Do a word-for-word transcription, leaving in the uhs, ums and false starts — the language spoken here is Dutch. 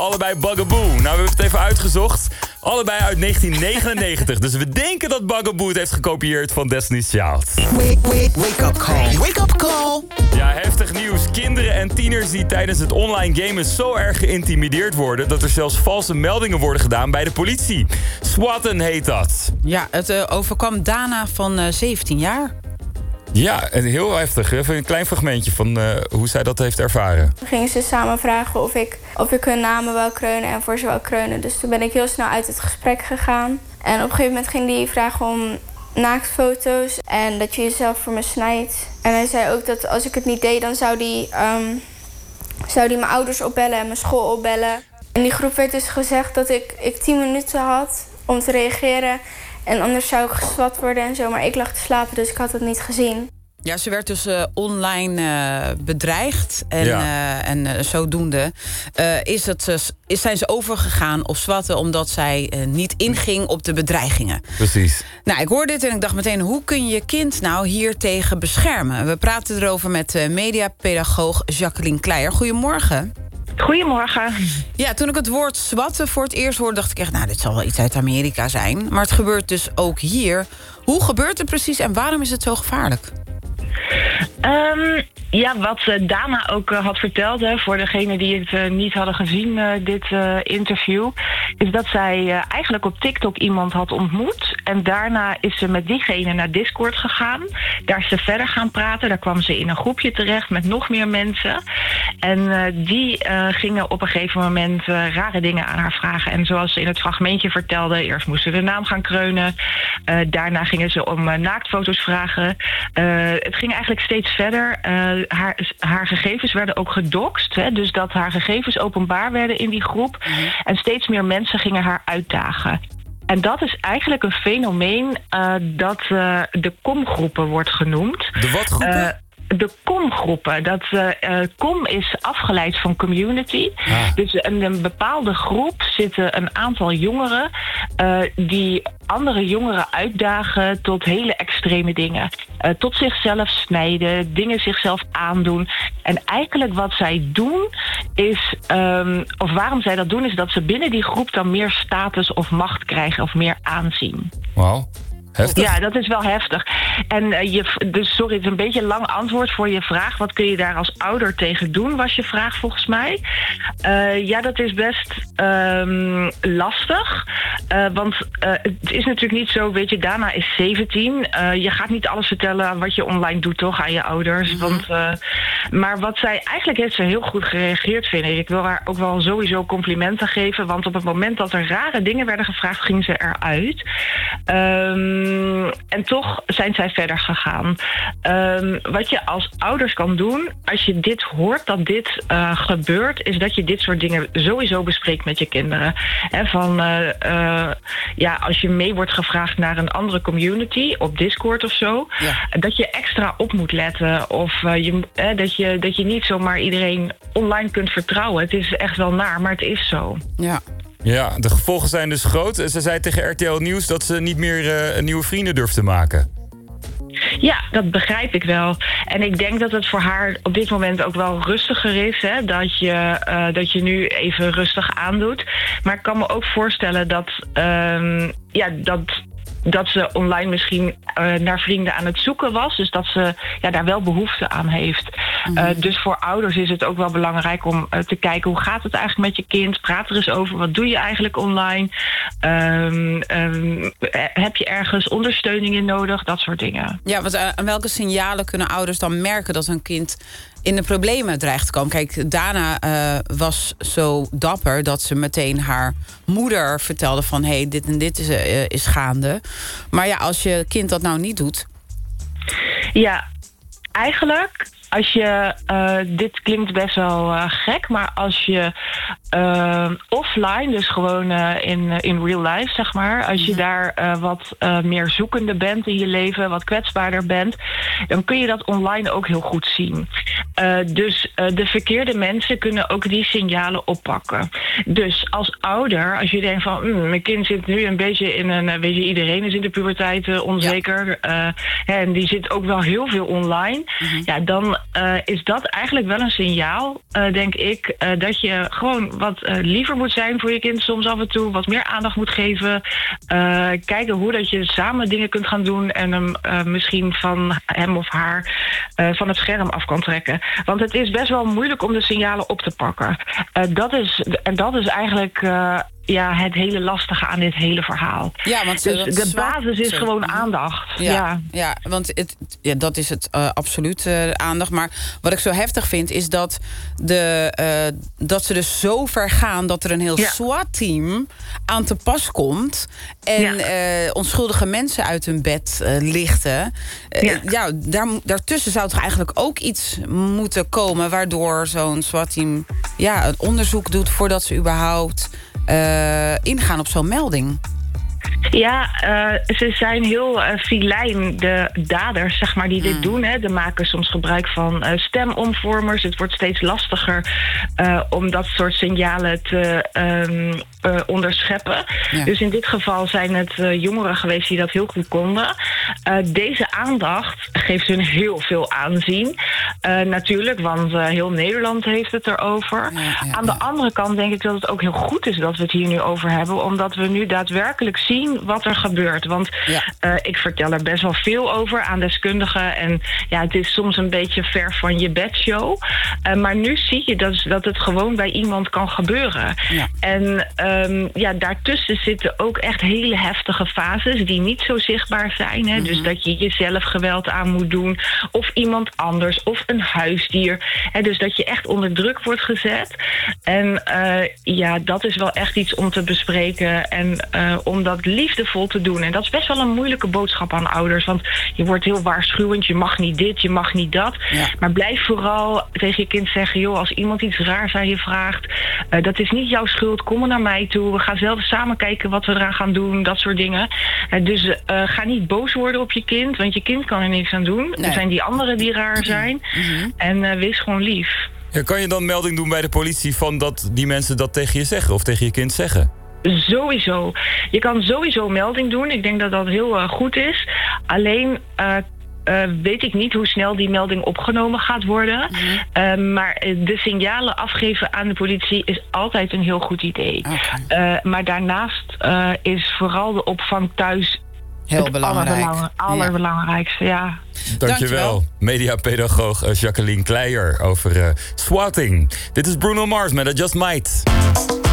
allebei Bugaboo. Nou, we hebben het even uitgezocht. Allebei uit negentien negenennegentig. Dus we denken dat Bugaboo het heeft gekopieerd van Destiny's Child. Wake, wake, wake up call. Wake up call. Ja, heftig nieuws. Kinderen en tieners die tijdens het online gamen zo erg geïntimideerd worden... dat er zelfs valse meldingen worden gedaan bij de politie. Swatten heet dat. Ja, het uh, overkwam Dana van uh, zeventien jaar. Ja, en heel heftig. Even een klein fragmentje van uh, hoe zij dat heeft ervaren. We gingen ze samen vragen of ik, of ik hun namen wou kreunen en voor ze wou kreunen. Dus toen ben ik heel snel uit het gesprek gegaan. En op een gegeven moment ging hij vragen om naaktfoto's en dat je jezelf voor me snijdt. En hij zei ook dat als ik het niet deed, dan zou hij um, zou die mijn ouders opbellen en mijn school opbellen. In die groep werd dus gezegd dat ik, ik tien minuten had om te reageren. En anders zou ik geswat worden en zo. Maar ik lag te slapen, dus ik had het niet gezien. Ja, ze werd dus uh, online uh, bedreigd. En, ja. uh, en uh, zodoende uh, is het, uh, is, zijn ze overgegaan op swatten... omdat zij uh, niet inging op de bedreigingen. Precies. Nou, ik hoorde dit en ik dacht meteen... hoe kun je je kind nou hier tegen beschermen? We praten erover met uh, mediapedagoog Jacqueline Kleijer. Goedemorgen. Goedemorgen. Ja, toen ik het woord swatten voor het eerst hoorde... dacht ik echt, nou, dit zal wel iets uit Amerika zijn. Maar het gebeurt dus ook hier. Hoe gebeurt het precies en waarom is het zo gevaarlijk? Um, ja, wat uh, Dana ook uh, had verteld, hè, voor degenen die het uh, niet hadden gezien, uh, dit uh, interview... is dat zij uh, eigenlijk op TikTok iemand had ontmoet. En daarna is ze met diegene naar Discord gegaan. Daar is ze verder gaan praten. Daar kwam ze in een groepje terecht met nog meer mensen. En uh, die uh, gingen op een gegeven moment uh, rare dingen aan haar vragen. En zoals ze in het fragmentje vertelde, eerst moesten ze de naam gaan kreunen. Uh, daarna gingen ze om uh, naaktfoto's vragen. Uh, het ging eigenlijk steeds verder. Uh, haar, haar gegevens werden ook gedoxt. Hè, dus dat haar gegevens openbaar werden in die groep. Mm-hmm. En steeds meer mensen gingen haar uitdagen. En dat is eigenlijk een fenomeen uh, dat uh, de komgroepen wordt genoemd. De wat groepen? Uh, De komgroepen. Dat uh, uh, kom is afgeleid van community. Ah. Dus in een bepaalde groep zitten een aantal jongeren uh, die andere jongeren uitdagen tot hele extreme dingen. Uh, tot zichzelf snijden, dingen zichzelf aandoen. En eigenlijk wat zij doen is, um, of waarom zij dat doen, is dat ze binnen die groep dan meer status of macht krijgen of meer aanzien. Wauw. Heftig. Ja, dat is wel heftig. En uh, je, dus sorry, het is een beetje een lang antwoord voor je vraag. Wat kun je daar als ouder tegen doen, was je vraag volgens mij. Uh, ja, dat is best um, lastig. Uh, want uh, het is natuurlijk niet zo, weet je, Dana is zeventien. Uh, je gaat niet alles vertellen wat je online doet, toch, aan je ouders. Mm-hmm. Want, uh, maar wat zij, eigenlijk heeft ze heel goed gereageerd, vind ik. Ik wil haar ook wel sowieso complimenten geven. Want op het moment dat er rare dingen werden gevraagd, ging ze eruit. Um, En toch zijn zij verder gegaan. Um, wat je als ouders kan doen, als je dit hoort dat dit uh, gebeurt, is dat je dit soort dingen sowieso bespreekt met je kinderen. En van, uh, uh, ja, als je mee wordt gevraagd naar een andere community, op Discord of zo, ja. dat je extra op moet letten. Of uh, je, eh, dat, je, dat je niet zomaar iedereen online kunt vertrouwen. Het is echt wel naar, maar het is zo. Ja. Ja, de gevolgen zijn dus groot. Ze zei tegen R T L Nieuws dat ze niet meer uh, nieuwe vrienden durft te maken. Ja, dat begrijp ik wel. En ik denk dat het voor haar op dit moment ook wel rustiger is. Hè? Dat, je, uh, dat je nu even rustig aandoet. Maar ik kan me ook voorstellen dat... Um, ja, dat dat ze online misschien uh, naar vrienden aan het zoeken was. Dus dat ze ja, daar wel behoefte aan heeft. Mm-hmm. Uh, dus voor ouders is het ook wel belangrijk om uh, te kijken... hoe gaat het eigenlijk met je kind? Praat er eens over. Wat doe je eigenlijk online? Um, um, heb je ergens ondersteuning in nodig? Dat soort dingen. Ja, want uh, aan welke signalen kunnen ouders dan merken dat hun kind in de problemen dreigt te komen? Kijk, Dana uh, was zo dapper dat ze meteen haar moeder vertelde van... hé, hey, dit en dit is, uh, is gaande. Maar ja, als je kind dat nou niet doet... Ja, eigenlijk... Als je, uh, dit klinkt best wel uh, gek, maar als je uh, offline, dus gewoon uh, in, in real life, zeg maar... als je daar uh, wat uh, meer zoekende bent in je leven, wat kwetsbaarder bent... dan kun je dat online ook heel goed zien. Uh, dus uh, de verkeerde mensen kunnen ook die signalen oppakken. Dus als ouder, als je denkt van... Mm, mijn kind zit nu een beetje in een... weet je, iedereen is in de puberteit uh, onzeker. Ja. Uh, en die zit ook wel heel veel online. Mm-hmm. Ja, dan... uh, is dat eigenlijk wel een signaal, uh, denk ik, uh, dat je gewoon wat uh, liever moet zijn voor je kind. Soms af en toe wat meer aandacht moet geven. Uh, kijken hoe dat je samen dingen kunt gaan doen en hem uh, misschien van hem of haar uh, van het scherm af kan trekken. Want het is best wel moeilijk om de signalen op te pakken. Uh, dat is, en dat is eigenlijk... Uh, Ja, het hele lastige aan dit hele verhaal. Ja, want dus de zwart, basis is sorry. gewoon aandacht. Ja, ja. ja want het, ja, dat is het uh, absoluut uh, aandacht. Maar wat ik zo heftig vind is dat, de, uh, dat ze dus zo ver gaan dat er een heel ja. SWAT-team aan te pas komt en ja. uh, onschuldige mensen uit hun bed uh, lichten. Uh, ja, ja daar, daartussen zou toch eigenlijk ook iets moeten komen waardoor zo'n SWAT-team ja, een onderzoek doet voordat ze überhaupt Uh, ingaan op zo'n melding. Ja, uh, ze zijn heel uh, filijn, de daders, zeg maar, die dit mm. doen. Hè. Die maken soms gebruik van uh, stemomvormers. Het wordt steeds lastiger uh, om dat soort signalen te um, uh, onderscheppen. Ja. Dus in dit geval zijn het uh, jongeren geweest die dat heel goed konden. Uh, deze aandacht geeft hun heel veel aanzien. Uh, natuurlijk, want uh, heel Nederland heeft het erover. Ja, ja, Aan de ja. andere kant denk ik dat het ook heel goed is dat we het hier nu over hebben. Omdat we nu daadwerkelijk zien wat er gebeurt. Want ja. uh, ik vertel er best wel veel over aan deskundigen. En ja, het is soms een beetje ver van je bedshow. Uh, maar nu zie je dat, dat het gewoon bij iemand kan gebeuren. Ja. En um, ja, daartussen zitten ook echt hele heftige fases die niet zo zichtbaar zijn. Hè? Mm-hmm. Dus dat je jezelf geweld aan moet doen. Of iemand anders. Of een huisdier. Hè? Dus dat je echt onder druk wordt gezet. En uh, ja, dat is wel echt iets om te bespreken. En uh, om dat liefdevol te doen. En dat is best wel een moeilijke boodschap aan ouders. Want je wordt heel waarschuwend. Je mag niet dit, je mag niet dat. Ja. Maar blijf vooral tegen je kind zeggen... joh, als iemand iets raars aan je vraagt... Uh, dat is niet jouw schuld, kom maar naar mij toe. We gaan zelf samen kijken wat we eraan gaan doen. Dat soort dingen. Uh, dus uh, ga niet boos worden op je kind. Want je kind kan er niks aan doen. Nee. Er zijn die anderen die raar zijn. Mm-hmm. En uh, wees gewoon lief. Ja, kan je dan melding doen bij de politie... van dat die mensen dat tegen je zeggen of tegen je kind zeggen? Sowieso. Je kan sowieso melding doen. Ik denk dat dat heel uh, goed is. Alleen uh, uh, weet ik niet hoe snel die melding opgenomen gaat worden. Mm-hmm. Uh, maar de signalen afgeven aan de politie is altijd een heel goed idee. Okay. Uh, maar daarnaast uh, is vooral de opvang thuis... Heel het belangrijk. Aller, allerbelangrijkste, ja. ja. Dankjewel. Dankjewel. Mediapedagoog Jacqueline Kleijer over uh, swatting. Dit is Bruno Mars met I Just Might.